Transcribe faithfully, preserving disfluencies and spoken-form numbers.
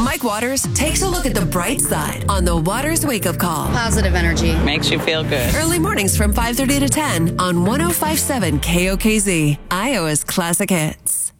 Mike Waters takes a look at the bright side on the Waters Wake Up Call. Positive energy. Makes you feel good. Early mornings from five thirty to ten on one oh five point seven K O K Z, Iowa's Classic Hits.